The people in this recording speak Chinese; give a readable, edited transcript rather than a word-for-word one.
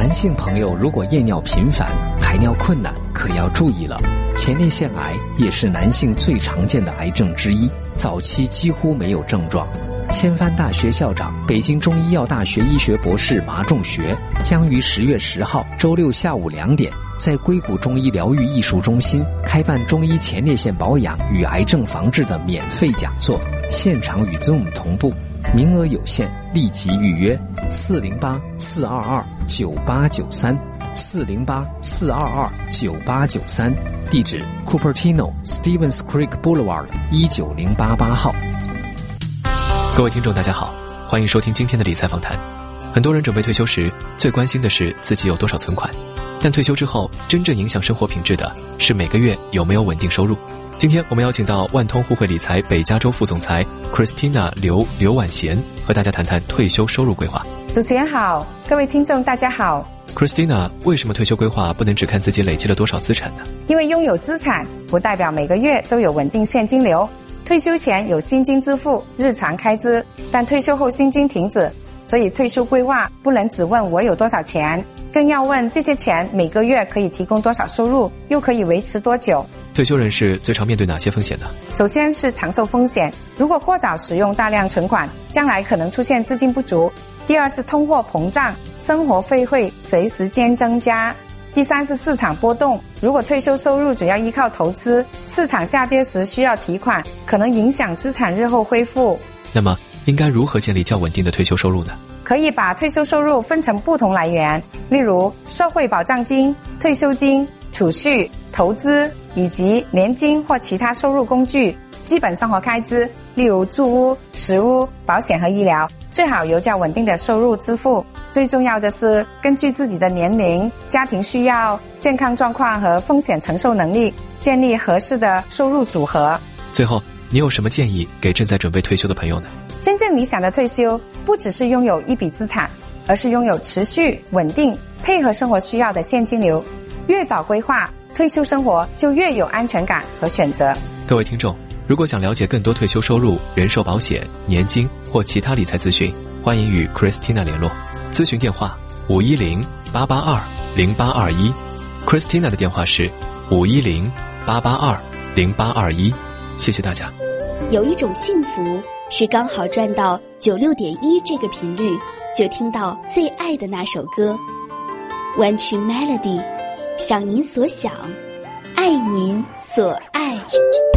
男性朋友如果夜尿频繁、排尿困难，可要注意了。前列腺癌也是男性最常见的癌症之一，早期几乎没有症状。千帆大学校长、北京中医药大学医学博士马仲学将于10月10号周六下午2点在硅谷中医疗愈艺术中心开办中医前列腺保养与癌症防治的免费讲座，现场与 Zoom 同步，名额有限，立即预约408-422-9893 408-422-9893，地址 Cupertino Stevens Creek Boulevard 19088号。 各位听众大家好，欢迎收听今天的理财访谈。很多人准备退休时最关心的是自己有多少存款，但退休之后真正影响生活品质的是每个月有没有稳定收入。今天我们邀请到万通互惠理财北加州副总裁 Christina 刘婉贤和大家谈谈退休收入规划。 主持人好，各位听众大家好。 Christina， 为什么退休规划不能只看自己累积了多少资产呢？ 因为拥有资产不代表每个月都有稳定现金流，退休前有薪金支付日常开支，但退休后薪金停止，所以退休规划不能只问我有多少钱，更要问这些钱每个月可以提供多少收入，又可以维持多久。 退休人士最常面对哪些风险呢？ 首先是长寿风险，如果过早使用大量存款，将来可能出现资金不足。第二是通货膨胀，生活费会随时间增加。第三是市场波动，如果退休收入主要依靠投资，市场下跌时需要提款，可能影响资产日后恢复。 那么应该如何建立较稳定的退休收入呢？ 可以把退休收入分成不同来源，例如社会保障金、退休金、储蓄、投资以及年金或其他收入工具。基本生活开支，例如住屋、食物、保险和医疗，最好由较稳定的收入支付。最重要的是根据自己的年龄、家庭需要、健康状况和风险承受能力，建立合适的收入组合。 最后，你有什么建议给正在准备退休的朋友呢？ 真正理想的退休不只是拥有一笔资产，而是拥有持续、稳定、配合生活需要的现金流。越早规划，退休生活就越有安全感和选择。 各位听众，如果想了解更多退休收入、人寿保险、年金或其他理财资讯，欢迎与 Christina 联络。咨询电话510-882-0821 Christina 的电话是510-882-0821。谢谢大家。 有一种幸福是刚好转到96.1这个频率，就听到最爱的那首歌。湾区 Melody， 想您所想，爱您所爱。